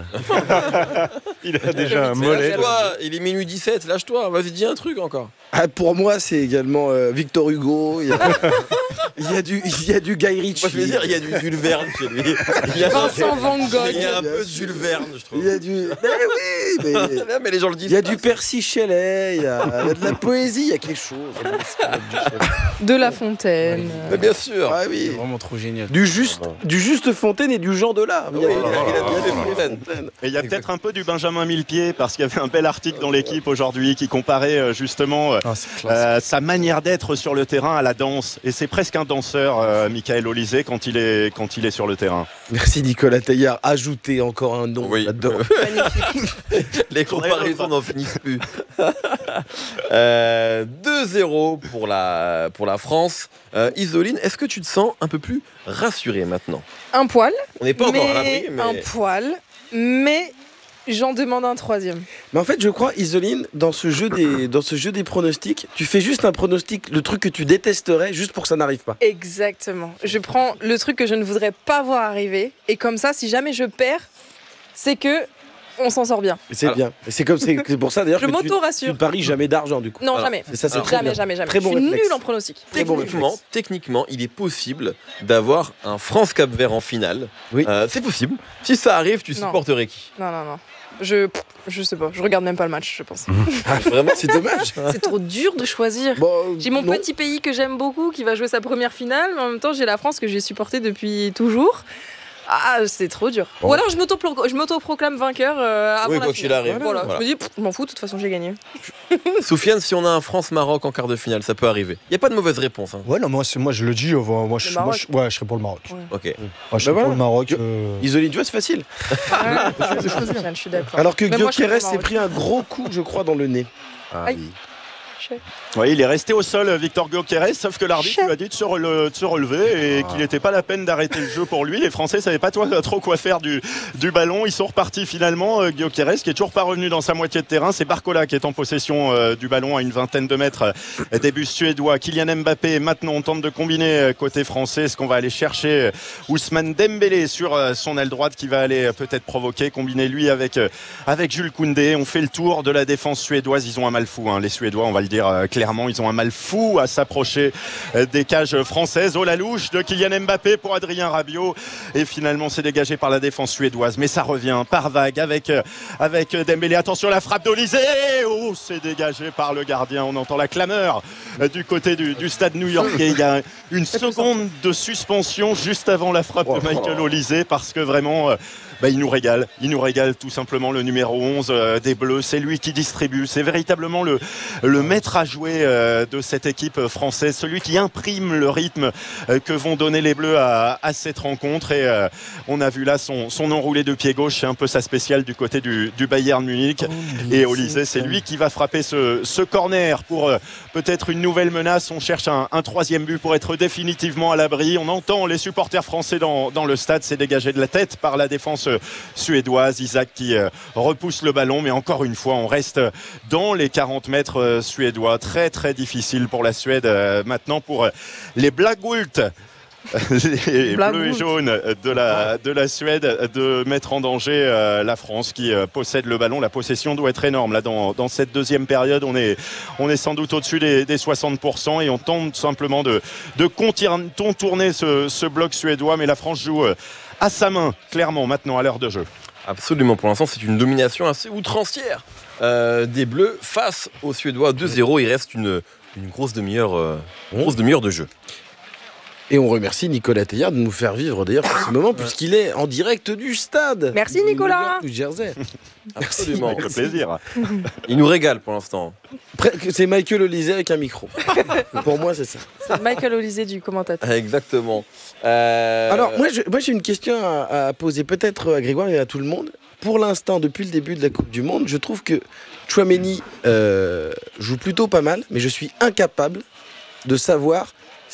là. Il a déjà un mollet. Lâche-toi, il est minuit dix-sept, lâche-toi, vas-y, dis un truc encore. Ah, pour moi, c'est également euh, Victor Hugo. Il y, a, il, y a du, il y a du Guy Ritchie. Moi, je veux dire, il y a du Jules Verne chez lui. Il y a Vincent Van Gogh. Il y a un peu de Jules Verne, je trouve. Il y a du. Mais oui, mais, non, mais les gens le disent. Il y a du Percy Shelley, il y, a, il y a de la poésie, il y a quelque chose. De La Fontaine. Mais bien sûr. Ah oui. C'est vraiment trop génial. Du juste, du juste Fontaine et du Jean Delat. Il y a, il y a, il y a des Fontaines. Et il y a peut-être un peu du Benjamin Millepied, parce qu'il y avait un bel article dans l'équipe aujourd'hui qui comparait justement ah, euh, sa manière d'être sur le terrain à la danse. Et c'est presque un danseur, euh, Michael Olise, quand il est quand il est sur le terrain. Merci Nicolas Taillard. Ajoutez encore un nom oui. là-dedans. Les comparaisons n'en finissent plus. euh, deux zéro pour la, pour la France. Euh, Isoline, est-ce que tu te sens un peu plus rassurée maintenant ? Un poil. On n'est pas mais encore à l'abri, mais... Un poil, mais... J'en demande un troisième. Mais en fait, je crois, Isoline, dans ce jeu des, dans ce jeu des pronostics, tu fais juste un pronostic, le truc que tu détesterais, juste pour que ça n'arrive pas. Exactement. Je prends le truc que je ne voudrais pas voir arriver, et comme ça, si jamais je perds, c'est que on s'en sort bien. C'est Alors. bien. Et c'est comme c'est, c'est pour ça d'ailleurs je que m'auto-rassure. tu ne paries jamais d'argent du coup. Non, Alors, jamais. C'est ça, c'est Alors, très jamais, bien. jamais, jamais. Très bon je suis réflexe. nul en pronostic. Très bon techniquement, réflexe. techniquement, il est possible d'avoir un France-Cap-Vert en finale. Oui. Euh, c'est possible. Si ça arrive, tu non. supporterais qui ? Non, non, non. Je, je sais pas, je regarde même pas le match, je pense. Ah, vraiment, c'est dommage. C'est trop dur de choisir. Bon, j'ai mon non. petit pays que j'aime beaucoup qui va jouer sa première finale, mais en même temps j'ai la France que j'ai supportée depuis toujours. Ah, c'est trop dur. Bon. Ou alors je, m'auto-pro- je m'auto-proclame vainqueur euh, avant oui, la quoi finale. qu'il arrive. Voilà. Voilà. Je me dis, pff, je m'en fous, de toute façon j'ai gagné. Soufiane, si on a un France-Maroc en quart de finale, ça peut arriver. Il n'y a pas de mauvaise réponse. Hein. Ouais, non, moi, c'est, moi je le dis, euh, moi, je, Le moi, je, ouais, je serais pour le Maroc. Ouais. Ok. Ouais, je serais bah pour voilà. le Maroc. Euh... Isoline, tu vois, c'est facile. Ouais, je, je, je suis d'accord. Alors que Mais Guillaume moi, je serais Quérez pour le s'est Maroc. pris un gros coup, je crois, dans le nez. Ah, Aïe. oui. Oui, il est resté au sol, Victor Gyökeres, sauf que l'arbitre lui a dit de se, rele- de se relever et ah. qu'il n'était pas la peine d'arrêter le jeu pour lui. Les Français ne savaient pas trop quoi faire du, du ballon. Ils sont repartis finalement. Gyökeres, qui est toujours pas revenu dans sa moitié de terrain. C'est Barcola qui est en possession euh, du ballon à une vingtaine de mètres. Euh, début suédois. Kylian Mbappé. Maintenant, on tente de combiner euh, côté français. Est-ce qu'on va aller chercher euh, Ousmane Dembélé sur euh, son aile droite qui va aller euh, peut-être provoquer, combiner lui avec, euh, avec Jules Koundé. On fait le tour de la défense suédoise. Ils ont un mal fou, hein, les Suédois, on va le dire euh, clairement. Ils ont un mal fou à s'approcher des cages françaises. Oh la louche de Kylian Mbappé pour Adrien Rabiot. Et finalement, c'est dégagé par la défense suédoise. Mais ça revient par vague avec, avec Dembélé. Attention, la frappe d'Olise. Oh, c'est dégagé par le gardien. On entend la clameur du côté du, du stade new-yorkais. Il y a une seconde de suspension juste avant la frappe de Michael Olise parce que vraiment, bah, il nous régale. Il nous régale tout simplement, le numéro onze euh, des Bleus. C'est lui qui distribue. C'est véritablement le, le maître à jouer euh, de cette équipe française. Celui qui imprime le rythme euh, que vont donner les Bleus à, à cette rencontre. Et euh, on a vu là son, son enroulé de pied gauche. C'est un peu sa spéciale du côté du, du Bayern Munich. Et Olysée, c'est lui qui va frapper ce, ce corner pour euh, peut-être une nouvelle menace. On cherche un, un troisième but pour être définitivement à l'abri. On entend les supporters français dans, dans le stade. C'est dégagé de la tête par la défense suédoise. Isaac qui euh, repousse le ballon, mais encore une fois on reste dans les quarante mètres euh, suédois. Très très difficile pour la Suède euh, maintenant pour euh, les Black Wult, les bleus et jaunes de la, de la Suède, de mettre en danger euh, la France qui euh, possède le ballon. La possession doit être énorme là dans, dans cette deuxième période. On est, on est sans doute au-dessus des, des soixante pour cent et on tente simplement de, de contourner ce, ce bloc suédois, mais la France joue euh, à sa main clairement maintenant à l'heure de jeu. Absolument, pour l'instant c'est une domination assez outrancière euh, des Bleus face aux Suédois. Deux zéro, il reste une, une grosse demi-heure euh, une grosse demi-heure de jeu. Et on remercie Nicolas Teilhard de nous faire vivre d'ailleurs ce moment puisqu'il est en direct du stade. Merci Nicolas. Du Jersey. Absolument, avec plaisir. Il nous régale pour l'instant. C'est Michael Olysée avec un micro. Pour moi c'est ça. C'est Michael Olysée du commentateur. Exactement. Euh... Alors moi, je, moi j'ai une question à, à poser peut-être à Grégoire et à tout le monde. Pour l'instant, depuis le début de la Coupe du Monde, je trouve que Tchouaméni euh, joue plutôt pas mal, mais je suis incapable de savoir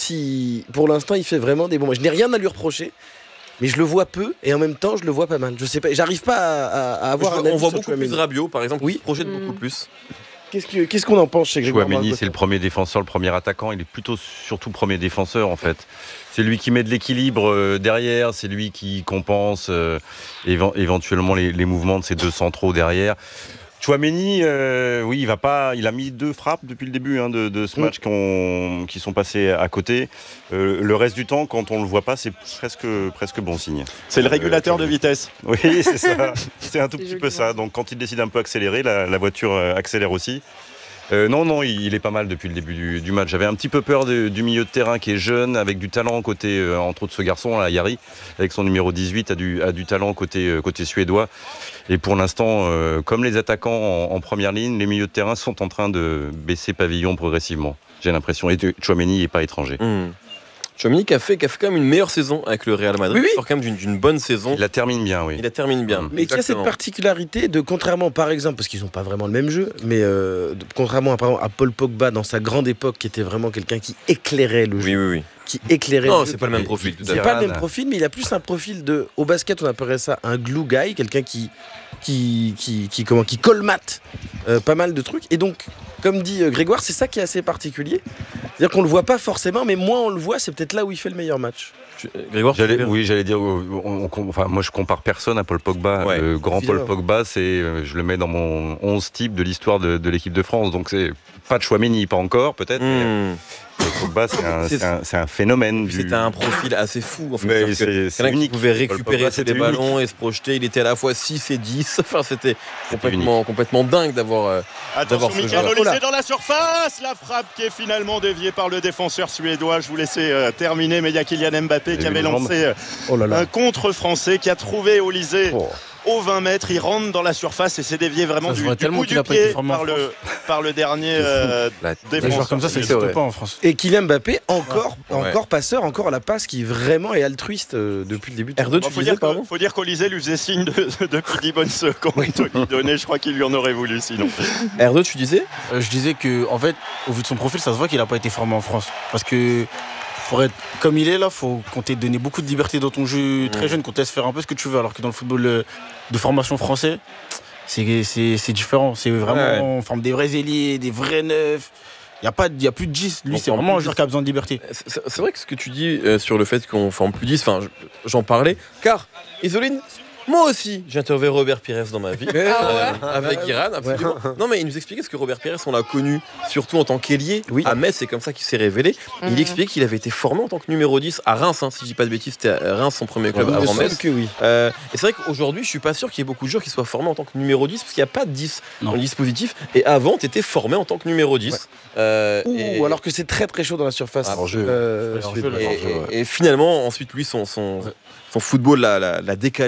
si pour l'instant il fait vraiment des bons matchs. Je n'ai rien à lui reprocher, mais je le vois peu et en même temps je le vois pas mal. Je sais pas, j'arrive pas à, à, à avoir je, un avis on voit sur beaucoup Tchouaméni. plus Rabiot par exemple, oui. qui se projette mmh. beaucoup plus. Qu'est-ce, que, qu'est-ce qu'on en pense chez Grégoire? Tchouaméni, c'est le premier défenseur, le premier attaquant. Il est plutôt surtout premier défenseur en fait. C'est lui qui met de l'équilibre euh, derrière, c'est lui qui compense euh, éve- éventuellement les, les mouvements de ses deux centraux derrière. Tchouaméni, euh, oui, il va pas. Il a mis deux frappes depuis le début hein, de, de ce match qu'on, qui sont passées à côté. Euh, le reste du temps, quand on le voit pas, c'est presque presque bon signe. C'est le régulateur euh, de vitesse. Oui, c'est ça. C'est un tout petit peu ça. Donc quand il décide un peu accélérer, la, la voiture accélère aussi. Euh, non, non, il, il est pas mal depuis le début du, du match. J'avais un petit peu peur de, du milieu de terrain qui est jeune, avec du talent côté, euh, entre autres ce garçon, là, Yari, avec son numéro dix-huit, a du, a du talent côté, euh, côté suédois. Et pour l'instant, euh, comme les attaquants en, en première ligne, les milieux de terrain sont en train de baisser pavillon progressivement. J'ai l'impression. Et Tchouaméni n'est pas étranger. Mmh. Tchouaméni qui a fait, qui a fait quand même une meilleure saison avec le Real Madrid. Oui, oui. Il sort quand même d'une, d'une bonne saison. Il la termine bien, oui. Il la termine bien. Mais qui a cette particularité de, contrairement par exemple, parce qu'ils n'ont pas vraiment le même jeu, mais euh, de, contrairement à, par exemple, à Paul Pogba dans sa grande époque, qui était vraiment quelqu'un qui éclairait le jeu. Oui, oui, oui. Qui éclairait non, le jeu. c'est pas le même profil. Tout à C'est fait. pas le même profil, mais il a plus un profil de. Au basket, on appellerait ça un glue guy, quelqu'un qui, qui, qui, qui, comment, qui colmate euh, pas mal de trucs. Et donc, comme dit euh, Grégoire, c'est ça qui est assez particulier. C'est-à-dire qu'on le voit pas forcément, mais moins on le voit, c'est peut-être là où il fait le meilleur match. Tu, Grégoire, j'allais, tu oui, j'allais dire. On, on, enfin, moi, je compare personne à Paul Pogba. Ouais. Le grand Évidemment. Paul Pogba, c'est, je le mets dans mon onze type de l'histoire de, de l'équipe de France. Donc, c'est pas de Tchouaméni, pas encore, peut-être. Mmh. Mais Pogba, c'est un, c'est un, c'est un phénomène. Du... C'était un profil assez fou. En fait. Mais c'est, c'est unique. Il pouvait récupérer Pogba, ses des unique. ballons et se projeter. Il était à la fois six et dix. Enfin, c'était complètement, complètement dingue d'avoir, euh, d'avoir Attention, ce Michael joueur. Olysée dans la surface. La frappe qui est finalement déviée par le défenseur suédois. Je vous laissais euh, terminer, mais il y a Kylian Mbappé qui avait lancé euh, Oh là là. un contre français qui a trouvé Olysée. Oh. Au vingt mètres, il rentre dans la surface et c'est dévié vraiment Ça se du, voit du tellement bout qu'il du a pas été pied formé en par le, par le dernier euh, La- Des joueurs défenseur. comme ça, ça C'est n'existe vrai. pas en France. Et Kylian Mbappé, encore, Ouais. encore passeur, encore à la passe, qui vraiment est altruiste euh, depuis le début. De... R deux, Bon, tu faut, disais, dire pardon que, faut dire qu'Olysée lui faisait signe de, depuis dix bonnes secondes de lui donner. Je crois qu'il lui en aurait voulu sinon. R deux, tu disais Euh, je disais que, en fait, au vu de son profil, ça se voit qu'il n'a pas été formé en France. Parce que pour être comme il est là, faut qu'on t'ait donné beaucoup de liberté dans ton jeu très Mm. jeune, qu'on te laisse faire un peu ce que tu veux. Alors que dans le football euh, de formation français, c'est, c'est, c'est différent. C'est vraiment, Ouais. on forme des vrais ailiers, des vrais neufs. Il n'y a, pas- y a plus de dix. Lui, On c'est forme vraiment un plus joueur qui a besoin de liberté. C'est, c'est vrai que ce que tu dis euh, sur le fait qu'on forme plus dix, enfin, je- j'en parlais, car Isoline, moi aussi, j'ai interviewé Robert Pires dans ma vie, Ah ouais euh, avec Iran, absolument. Non, mais il nous expliquait ce que Robert Pires, on l'a connu surtout en tant qu'ailier. Oui. À Metz, c'est comme ça qu'il s'est révélé. Mhm. Il expliquait qu'il avait été formé en tant que numéro dix à Reims, hein, si je dis pas de bêtises, c'était à Reims son premier club Il me avant semble Metz. que oui. Euh, et c'est vrai qu'aujourd'hui, je suis pas sûr qu'il y ait beaucoup de joueurs qui soient formés en tant que numéro dix, parce qu'il n'y a pas de dix Non. dans le dispositif. Et avant, tu étais formé en tant que numéro dix. Ouais. Euh, Ou et- alors que c'est très très chaud dans la surface. Ah, hors-jeu. Euh, Ouais, hors-jeu, suédoise. là. et, hors-jeu, ouais. et- et finalement, ensuite, lui, son, son, son football l'a, l'a- l'a décalé. Il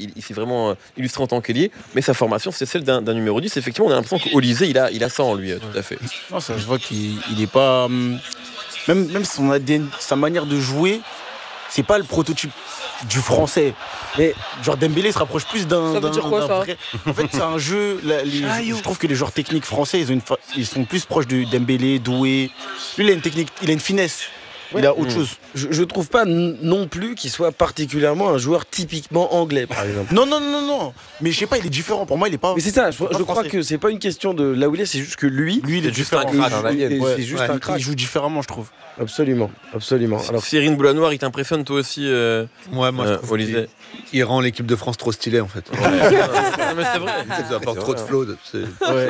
il, il s'est vraiment illustré en tant qu'ailier, mais sa formation, c'est celle d'un, d'un numéro dix. Effectivement, on a l'impression qu'Olysée, il a, il a ça en lui, tout à fait. Non, ça se voit qu'il il est pas. hum, Même, même son A D N, sa manière de jouer, c'est pas le prototype du français. Mais genre Dembélé se rapproche plus d'un. Ça veut d'un- dire quoi, d'un ça vrai- En fait, c'est un jeu. la- les- je trouve que les joueurs techniques français, ils, ont une fa- ils sont plus proches de Dembélé, Doué. Lui, il a une technique, il a une finesse. Il a autre Mmh. chose. Je, je trouve pas n- non plus qu'il soit particulièrement un joueur typiquement anglais, par exemple. Non, non, non, non. Mais je sais pas, il est différent. Pour moi, il est pas. Mais c'est ça, je, pas je crois français. que c'est pas une question de là où il est, c'est juste que lui, Lui, il est C'est juste un différent. crack, un alien. et Ouais, c'est juste ouais, un il crack. joue différemment, je trouve. Absolument, absolument. Alors, Cyril Boulanoir, il t'impressionne toi aussi, euh, Ouais, moi, je euh, trouve Olysée. qu'il il rend l'équipe de France trop stylée, en fait. Non, mais c'est vrai. Ça apporte trop de flow. de- c'est- Ouais.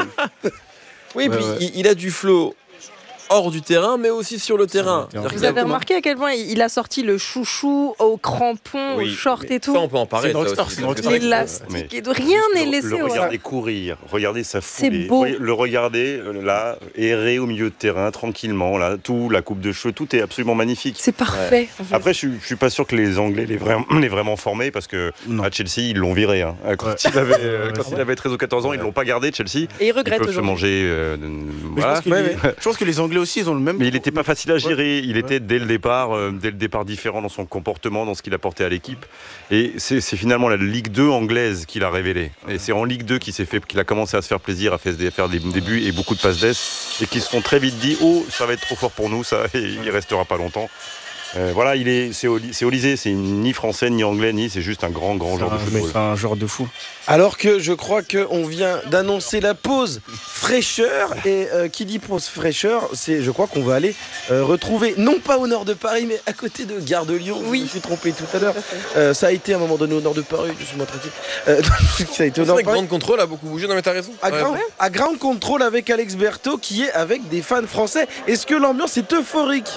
Oui, et puis Ouais, ouais. Il, il a du flow hors du terrain, mais aussi sur le terrain. le terrain. C'est-à-dire Vous qu'il a- avez remarqué à quel point il il a sorti le chouchou au crampon, Oui, au short mais et tout. Ça, on peut en parler. C'est une ça rockstar, aussi, c'est une parce que rockstar. c'est vrai que- L'élastique Mais- et tout. Rien n'est Le- laissé. Le ouais. regarder courir, regarder sa C'est foulée, beau. re- le regarder euh, là, errer au milieu de terrain tranquillement, là, tout, la coupe de cheveux, tout est absolument magnifique. C'est parfait. en fait. Après, je suis, je suis pas sûr que les Anglais l'aient vraiment, l'aient vraiment formé parce que Non. à Chelsea, ils l'ont viré. Hein. Quand, Ouais. il, avait, euh, Ouais, quand c'est il vrai. avait treize ou quatorze ans, ils l'ont pas gardé, Chelsea. Et il Ils regrette peuvent se aujourd'hui. manger. euh, de- Mais voilà. je, pense que Ouais, les, ouais. je pense que les Anglais aussi, ils ont le même. Mais il n'était pas facile à gérer. Il Ouais. était dès le départ, euh, dès le départ différent dans son comportement, dans ce qu'il apportait à l'équipe. Et c'est, c'est finalement la Ligue deux anglaise qui l'a révélé. Et c'est en Ligue deux qu'il s'est fait, qu'il a commencé à se faire plaisir, à faire des, faire des débuts et beaucoup de passes d'ess, et qui se sont très vite dit, oh, ça va être trop fort pour nous, ça, et il restera pas longtemps. Euh, voilà, il est, c'est, Oli- c'est Olysée, c'est ni français, ni anglais, ni c'est juste un grand, grand C'est joueur de un- mais football. c'est un joueur de fou. alors que je crois qu'on vient d'annoncer la pause fraîcheur. Et euh, qui dit pause fraîcheur, c'est, je crois qu'on va aller euh, retrouver, non pas au nord de Paris, mais à côté de Gare de Lyon. Oui. Je me suis trompé tout à l'heure. Euh, ça a été à un moment donné au nord de Paris, je suis moins tranquille. Euh, ça a été au C'est nord vrai de que Paris. Grand Control a beaucoup bougé. Non, mais t'as raison. À, Ouais. Ground, à Ground Control avec Alex Berthaud qui est avec des fans français. Est-ce que l'ambiance est euphorique?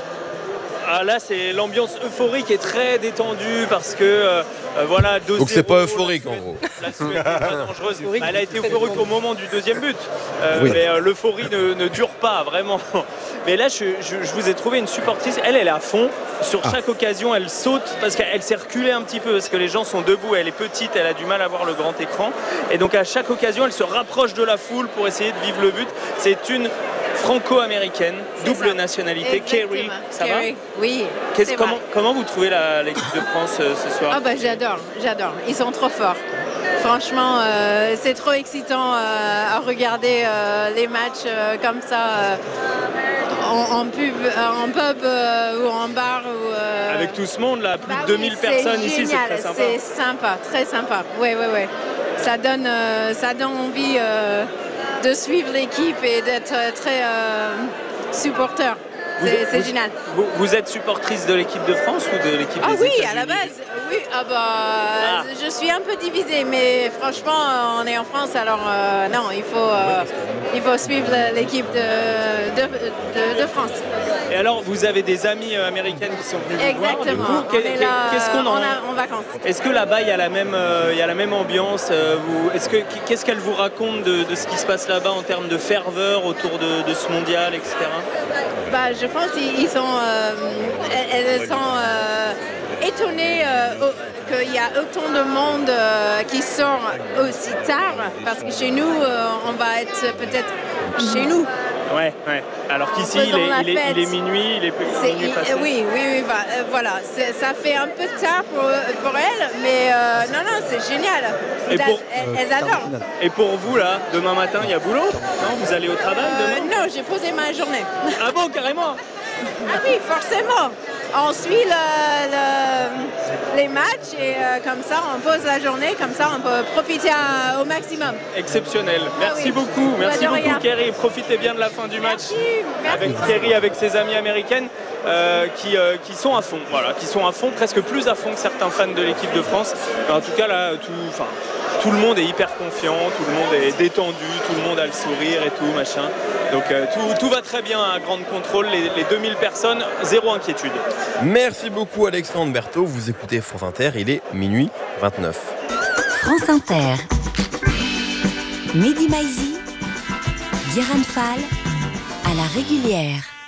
Ah, là, c'est l'ambiance euphorique et très détendue parce que euh, euh, voilà, deux zéro. Donc c'est pas euphorique en gros. La Suède est pas dangereuse. Bah, elle a été euphorique au moment du deuxième but. Euh, Oui. Mais euh, l'euphorie ne, ne dure pas vraiment. Mais là, je, je- je vous ai trouvé une supportrice. Elle, elle est à fond. Sur chaque occasion, elle saute parce qu'elle s'est reculée un petit peu parce que les gens sont debout. Elle est petite, elle a du mal à voir le grand écran. Et donc à chaque occasion, elle se rapproche de la foule pour essayer de vivre le but. C'est une franco-américaine, C'est double ça. nationalité. Kerry, Exactement. ça Kerry, oui. Qu'est-ce- c'est comment, vrai. comment vous trouvez la- l'équipe de France euh, ce soir? Ah bah j'adore, j'adore. Ils sont trop forts. Franchement, euh, c'est trop excitant euh, à regarder euh, les matchs euh, comme ça euh, en, en pub, euh, en pub euh, ou en bar. Ou, euh, Avec tout ce monde là, plus bah de deux oui, mille c'est personnes ici, c'est génial, très sympa. C'est sympa, très sympa. Ouais, ouais, ouais. Ça donne, euh, ça donne envie euh, de suivre l'équipe et d'être euh, très euh, supporter. Vous C'est êtes- c'est vous- génial. Vous, vous êtes supportrice de l'équipe de France ou de l'équipe Ah des oui, États-Unis? à la base, oui. Ah bah, Ah. je suis un peu divisée, mais franchement, euh, on est en France, alors euh, non, il faut, euh, il faut suivre l'équipe de, de, de- de France. Et alors, vous avez des amies euh, américaines qui sont venues vous voir, du Exactement. coup, On qu'est- est là, qu'est-ce qu'on en... on a- en vacances. Est-ce que là-bas, il y a la même, euh, il y a la même ambiance euh, vous... Est-ce que qu'est-ce qu'elle vous raconte de, de ce qui se passe là-bas en termes de ferveur autour de, de ce mondial, et cetera? Bah, je pense qu'ils sont, euh, elles, elles sont euh, étonnées euh, au- qu'il y a autant de monde euh, qui sort aussi tard, parce que chez nous, euh, on va être peut-être chez nous. Ouais, ouais. Alors qu'ici, En il faisant est, la il, est, fête. il est minuit, il est plus C'est- minuit il- passé. oui, oui, oui, va- euh, voilà. C'est- Ça fait un peu tard pour, pour elles, mais euh, non, non, c'est génial. Et Elles- pour- elles, elles adorent. Et pour vous, là, demain matin, il y a boulot? Non, vous allez au travail Euh, demain? non, j'ai posé ma journée. Ah bon, carrément? Ah oui, forcément. On suit le- le- les matchs et euh, comme ça, on pose la journée, comme ça, on peut profiter à- au maximum. Exceptionnel. Merci Ah oui. beaucoup. Merci Bah, de beaucoup, rien. Kerry. Profitez bien de la fin du match. Merci, merci. Avec Kerry, avec ses amies américaines euh, qui, euh, qui sont à fond. Voilà, qui sont à fond, presque plus à fond que certains fans de l'équipe de France. En tout cas, là, tout, enfin, tout le monde est hyper confiant, tout le monde est détendu, tout le monde a le sourire et tout, machin. Donc euh, tout, tout va très bien à Grande Contrôle. Les, les deux mille personnes, zéro inquiétude. Merci beaucoup Alexandre Berthaud. Vous écoutez France Inter, il est minuit vingt-neuf. France Inter. Mehdi Maizi, Guérin Fall, à la régulière.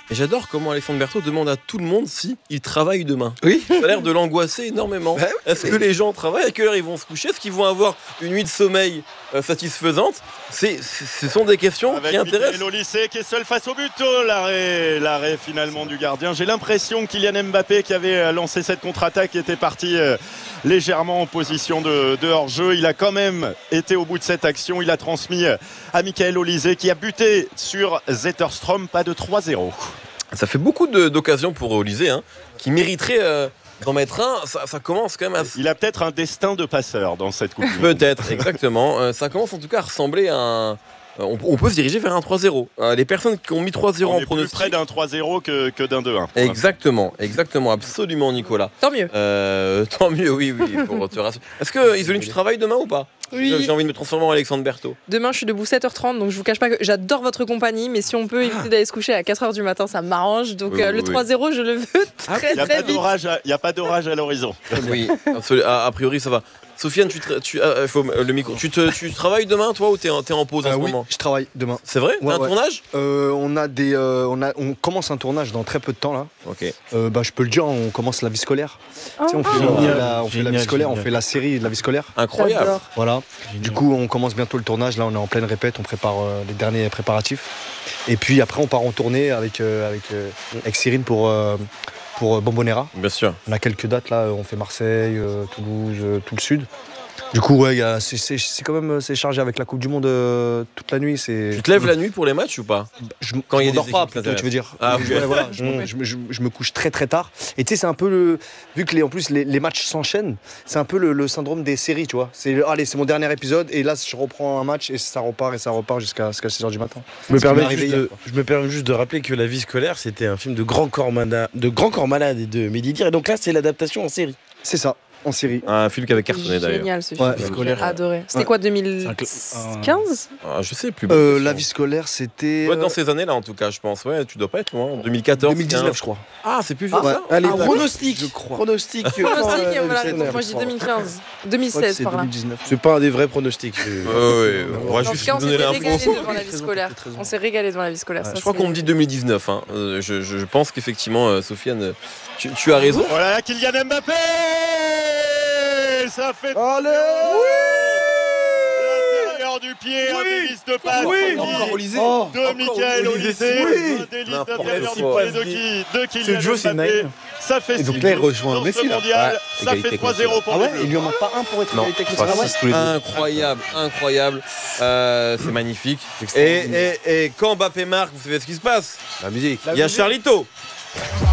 Et j'adore comment Alexandre Berthaud demande à tout le monde si il travaille demain. Oui. Ça a l'air de l'angoisser énormément. Bah oui. Est-ce que les gens travaillent? À quelle heure ils vont se coucher? Est-ce qu'ils vont avoir une nuit de sommeil euh, satisfaisante? C'est, c'est- Ce sont des questions Avec qui intéressent. Michael Olise qui est seul face au but. Oh, l'arrêt, l'arrêt finalement du gardien. J'ai l'impression que Kylian Mbappé qui avait lancé cette contre-attaque était parti euh, légèrement en position de, de hors-jeu. Il a quand même été au bout de cette action. Il a transmis euh, à Michael Olise qui a buté sur Zetterstrom. Pas de trois zéro. Ça fait beaucoup de- d'occasions pour Olise, hein, qui mériterait euh, d'en mettre un. Ça, ça commence quand même à... Il a peut-être un destin de passeur dans cette coupe. Peut-être, exactement. Euh, ça commence en tout cas à ressembler à un... euh, On, on peut se diriger vers un trois zéro. Euh, les personnes qui ont mis trois zéro On en est plus pronostic... près d'un trois zéro que, que d'un deux un. Exactement, exactement, absolument Nicolas. Tant mieux. Euh, tant mieux, oui, oui, pour te rassurer. Est-ce que Isoline, tu travailles demain ou pas? Oui. J'ai envie de me transformer en Alexandre Berthaud. Demain, je suis debout sept heures trente, donc je vous cache pas que j'adore votre compagnie, mais si on peut éviter d'aller se coucher à quatre heures du matin, ça m'arrange. Donc Oui, euh, oui, le oui. trois zéro, je le veux très Il n'y a, très pas vite. d'orage à- y a pas d'orage à l'horizon. Oui, absolument. A, a priori, ça va. Sofiane, tu, tra- tu, ah, faut le micro. Tu, te, tu travailles demain, toi, ou t'es en, t'es en pause en Euh, ce oui, moment? je travaille demain. C'est vrai? T'as Ouais, un ouais. tournage? Euh, on a des, euh, on a, on commence un tournage dans très peu de temps là. Ok. Euh, bah, je peux le dire, on commence la vie scolaire. Tu sais, on fait, Génial, on fait la, on fait la vie génial, scolaire, on génial. fait la série de la vie scolaire. Incroyable. J'adore. Voilà. Du coup, on commence bientôt le tournage. Là, on est en pleine répète, on prépare euh, les derniers préparatifs. Et puis après, on part en tournée avec euh, avec euh, avec Cyrine pour euh, pour euh, Bombonera. Bien sûr. On a quelques dates là. On fait Marseille, euh, Toulouse, euh, tout le sud. Du coup, ouais, il y a- c'est c'est- c'est quand même c'est chargé avec la Coupe du Monde euh, toute la nuit. C'est. Tu te lèves la nuit pour les matchs ou pas? Je, Quand il y a je m'endors des pas équipes qui plutôt, tu veux dire. Ah, ok. Ouais, voilà, je, me, je me- je me- je me couche très très tard. Et tu sais, c'est un peu le. Vu que les, en plus les, les matchs s'enchaînent, c'est un peu le, le syndrome des séries, tu vois. C'est le- allez, c'est mon dernier épisode et là je reprends un match et ça repart et ça repart jusqu'à jusqu'à six heures du matin. Je me, Ce qui m'est permets arrivé juste hier, de, quoi. je me permets juste de rappeler que La Vie scolaire, c'était un film de grand corps malade, de grand corps malade et de Mehdi Dir. Et donc là, c'est l'adaptation en série. C'est ça, en série. Un film qui avait cartonné d'ailleurs. Génial ce Ouais, film. scolaire. J'ai adoré. C'était Ouais. quoi, C'est un deux mille quinze? Ah, je sais plus. Euh, la vie scolaire, c'était. Tu dois être dans euh, ces années-là en tout cas, je pense. Ouais, tu dois pas être loin. deux mille quatorze. deux mille dix-neuf, quinze. je crois. Ah, c'est plus vieux Ah, ouais. ça? Allez, Ah ouais. pronostic. Je crois. Pronostic. Pronostic, euh, et voilà, euh, donc moi je dis deux mille quinze. Je crois que deux mille seize c'est par là. deux mille dix-neuf. C'est pas un des vrais pronostics. je- Ouais, ouais, on va En tout juste cas, on vous s'est donner régalé l'info. devant la vie Très scolaire. très très On s'est régalé devant la vie scolaire. ça, Je crois c'est- qu'on me dit deux mille dix-neuf. Hein. Euh, je, je- je pense qu'effectivement, euh, Sofiane, euh, tu, tu as raison. Voilà, Kylian Mbappé. Ça fait. Allez. L'intérieur du pied, un délice de passe. Oui. Encore Olysée. Oh. De Michael Olysée, Olise. oui. Un délice N'importe d'intérieur du quoi. pied de qui De Kylian Ce jeu, c'est Mbappé. naïf. Ça fait Et donc six là, il buts rejoint dans Messi, ce là. mondial. Ouais, Ça égalité fait trois avec zéro pour Ah les ouais, Bleus. il lui en manque pas un pour être Non, égalité avec enfin, Messi. six tous les deux. Incroyable, incroyable. Euh, c'est magnifique. Et, et, et quand Mbappé marque, vous savez ce qui se passe? La musique. Il y a Charlito.